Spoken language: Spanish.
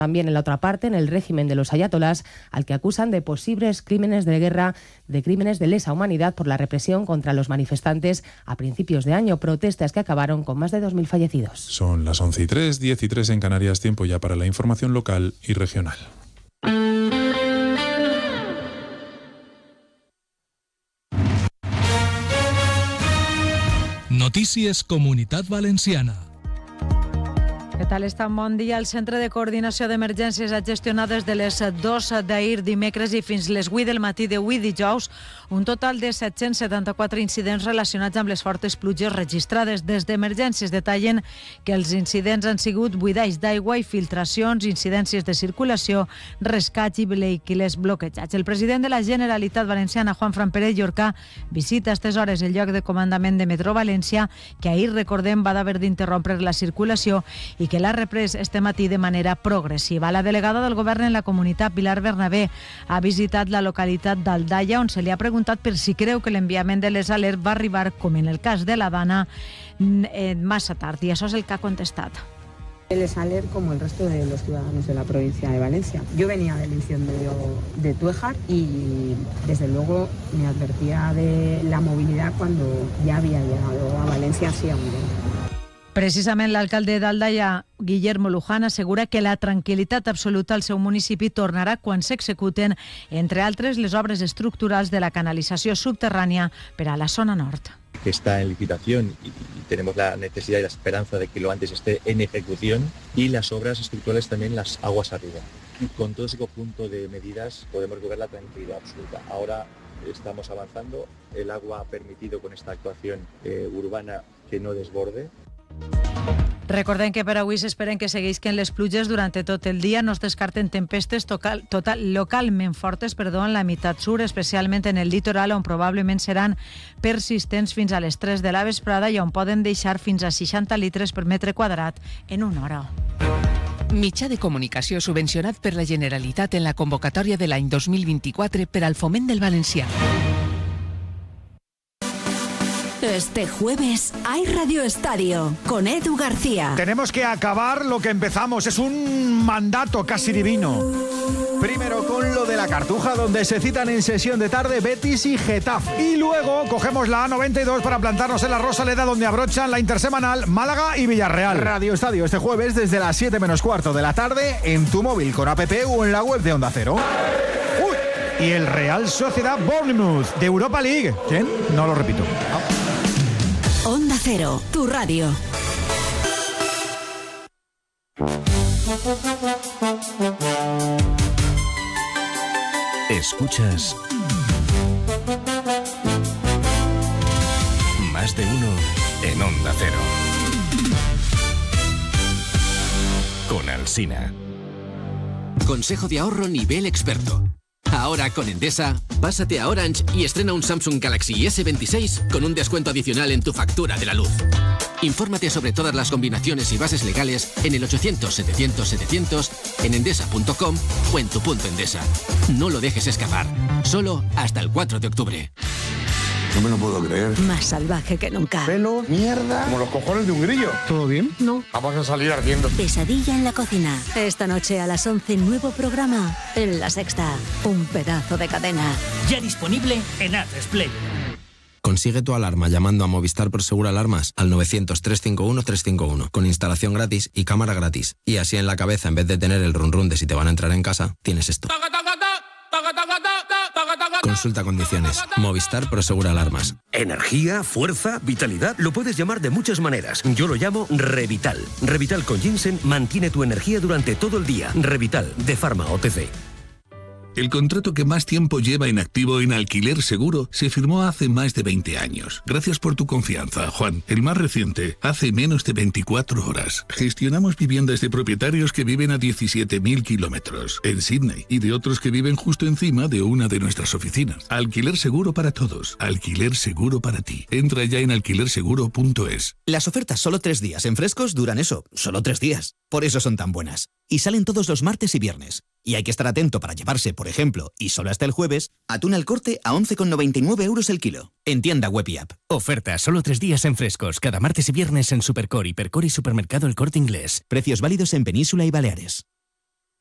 También en la otra parte, en el régimen de los ayatolás, al que acusan de posibles crímenes de guerra, de crímenes de lesa humanidad por la represión contra los manifestantes a principios de año, protestas que acabaron con más de 2.000 fallecidos. Son las 11:03, 10:03 en Canarias, tiempo ya para la información local y regional. Notícies Comunitat Valenciana. Què tal està? Bon dia. El Centre de Coordinació d'Emergències ha gestionat des de les 2 d'ahir dimecres i fins les 8 del matí d'avui dijous un total de 774 incidents relacionats amb les fortes pluges registrades. Des d'Emergències detallen que els incidents han sigut buidaix d'aigua i filtracions, incidències de circulació, rescats i vehicles bloquejats. El president de la Generalitat Valenciana, Juanfran Pérez Llorca, visita a aquestes hores el lloc de comandament de Metro València, que ahir, recordem, va d'haver d'interrompre la circulació i que l'ha reprès este matí de manera progressiva. La delegada del govern en la comunitat, Pilar Bernabé, ha visitat la localitat d'Aldaia, on se li ha preguntat per si creu que l'enviament de les alertes va arribar, com en el cas de la Dana, massa tard. I això és el que ha contestat. Les Aler como el resto de los ciudadanos de la provincia de Valencia. Yo venía del incendio de Tuéjar y desde luego me advertía de la movilidad cuando ya había llegado a Valencia hacia un día. Precisament l'alcalde d'Aldaia, Guillermo Luján, assegura que la tranquil·litat absoluta al seu municipi tornarà quan s'executen, entre altres, les obres estructurals de la canalització subterrània per a la zona nord. Que está en licitación y tenemos la necesidad y la esperanza de que lo antes esté en ejecución, y las obras estructurales también, las aguas arriba. Y con todo ese conjunto de medidas podemos lograr la tranquilidad absoluta. Ahora estamos avanzando, el agua ha permitido con esta actuación urbana que no desborde. Recordem que per avui s'esperen que seguisquen les pluges durant tot el dia. No es descarten tempestes localment fortes en la meitat sur, especialment en el litoral, on probablement seran persistents fins a les 3 de la vesprada i on poden deixar fins a 60 litres per metre quadrat en una hora. Mitjà de comunicació subvencionat per la Generalitat en la convocatòria de l'any 2024 per al foment del valencià. Este jueves hay Radio Estadio con Edu García. Tenemos que acabar lo que empezamos. Es un mandato casi divino. Primero con lo de la Cartuja, donde se citan en sesión de tarde Betis y Getafe. Y luego cogemos la A92 para plantarnos en la Rosaleda, donde abrochan la intersemanal Málaga y Villarreal. Radio Estadio este jueves desde las 7 menos cuarto de la tarde en tu móvil con app o en la web de Onda Cero. ¡Uy! Y el Real Sociedad Bournemouth de Europa League. ¿Quién? No lo repito. Onda Cero, tu radio. Escuchas Más de uno en Onda Cero. Con Alsina. Consejo de ahorro nivel experto. Ahora con Endesa, pásate a Orange y estrena un Samsung Galaxy S26 con un descuento adicional en tu factura de la luz. Infórmate sobre todas las combinaciones y bases legales en el 800-700-700, en endesa.com o en tu punto Endesa. No lo dejes escapar. Solo hasta el 4 de octubre. No me lo puedo creer. Más salvaje que nunca. Pelo, mierda, como los cojones de un grillo. ¿Todo bien? No. Vamos a salir ardiendo. Pesadilla en la cocina. Esta noche a las 11, nuevo programa en La Sexta. Un pedazo de cadena. Ya disponible en Atresplay. Consigue tu alarma llamando a Movistar Prosegur Alarmas al 900-351-351 con instalación gratis y cámara gratis. Y así en la cabeza, en vez de tener el run run de si te van a entrar en casa, tienes esto. Consulta condiciones. Movistar Prosegur Alarmas. Energía, fuerza, vitalidad. Lo puedes llamar de muchas maneras. Yo lo llamo Revital. Revital con ginseng mantiene tu energía durante todo el día. Revital, de Pharma OTC. El contrato que más tiempo lleva en activo en Alquiler Seguro se firmó hace más de 20 años. Gracias por tu confianza, Juan. El más reciente, hace menos de 24 horas. Gestionamos viviendas de propietarios que viven a 17.000 kilómetros en Sydney y de otros que viven justo encima de una de nuestras oficinas. Alquiler Seguro para todos. Alquiler Seguro para ti. Entra ya en alquilerseguro.es. Las ofertas solo 3 días en Frescos duran eso, solo 3 días. Por eso son tan buenas. Y salen todos los martes y viernes. Y hay que estar atento para llevarse, por ejemplo, y solo hasta el jueves, atún al corte a 11,99 euros el kilo. En tienda web y app. Oferta solo 3 días en Frescos, cada martes y viernes en Supercor, Hipercor y Supermercado El Corte Inglés. Precios válidos en Península y Baleares.